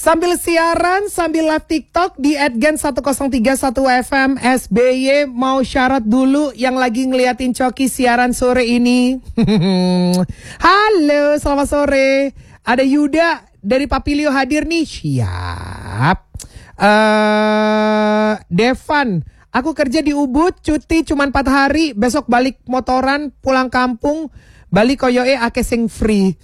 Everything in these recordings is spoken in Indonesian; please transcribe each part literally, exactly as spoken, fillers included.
Sambil siaran, sambil live TikTok di at gen seratus tiga puluh satu F M S B Y. Mau syarat dulu yang lagi ngeliatin Coki siaran sore ini. Halo, selamat sore. Ada Yuda dari Papilio hadir nih. Siap. Uh, Devan, aku kerja di Ubud, cuti cuma empat hari. Besok balik motoran, pulang kampung. Balik koyoe ake sing free.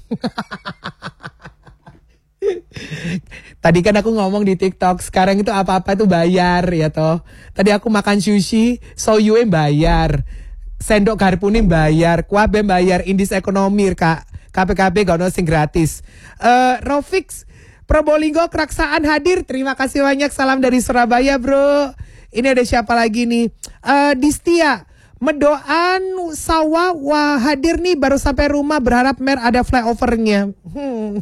Tadi kan aku ngomong di TikTok, sekarang itu apa-apa itu bayar ya toh. Tadi aku makan sushi, soyue bayar, sendok garpune bayar, kuabe bayar, indis ekonomi kak, K P K B gak ono sing gratis. uh, Rofix Probolinggo Keraksaan hadir, terima kasih banyak, salam dari Surabaya bro. Ini ada siapa lagi nih, uh, Distia Medoan Sawah, wah hadir nih baru sampai rumah, berharap Mer ada flyovernya. Hmm.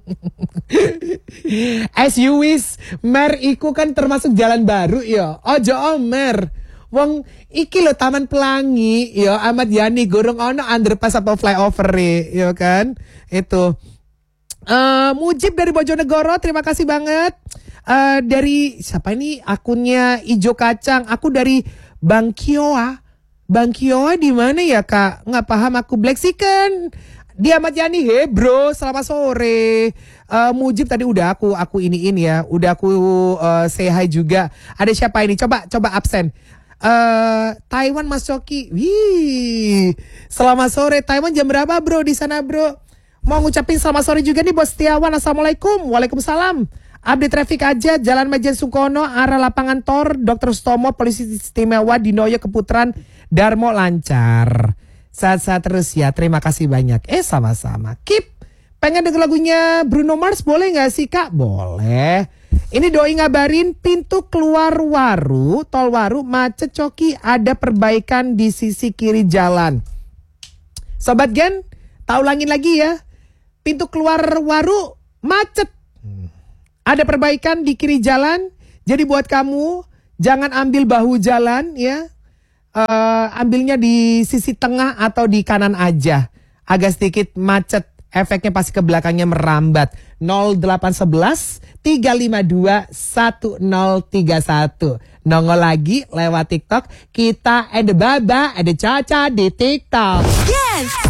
As you wish, Mer iku kan termasuk jalan baru ya. Ojo oh, Mer. Wong iki lo Taman Pelangi ya, Ahmad Yani gorong ono underpass apa flyover ya kan. Itu. Uh, Mujib dari Bojonegoro, terima kasih banget. Uh, dari siapa ini akunnya Ijo Kacang, aku dari Bang Kioa. Bang Kioa di mana ya kak? Nggak paham aku. Black Chicken di Ahmad Yani, he bro, selamat sore. uh, Mujib tadi udah aku aku iniin ya, udah aku uh, say hi juga. Ada siapa ini? Coba coba absen. uh, Taiwan Mas Coki, wih, selamat sore. Taiwan jam berapa bro di sana bro? Mau ngucapin selamat sore juga nih Bos Setiawan. Assalamualaikum. Waalaikumsalam. Update traffic aja, Jalan Majen Sukono, arah lapangan Tor, Dokter Stomo, Polisi Istimewa, Dinoyo Keputaran, Darmo lancar. Sehat-sehat terus ya, terima kasih banyak. Eh sama-sama. Keep. Pengen denger lagunya Bruno Mars boleh gak sih kak? Boleh. Ini Doi ngabarin pintu keluar Waru, tol Waru, macet Coki, ada perbaikan di sisi kiri jalan. Sobat Gen, tak ulangin lagi ya. Pintu keluar Waru, macet. Ada perbaikan di kiri jalan. Jadi buat kamu jangan ambil bahu jalan ya. Uh, ambilnya di sisi tengah atau di kanan aja. Agak sedikit macet. Efeknya pasti ke belakangnya merambat. nol delapan satu satu tiga lima dua satu nol tiga satu. Nongol lagi lewat TikTok. Kita ada Baba, ada Caca di TikTok. Yes.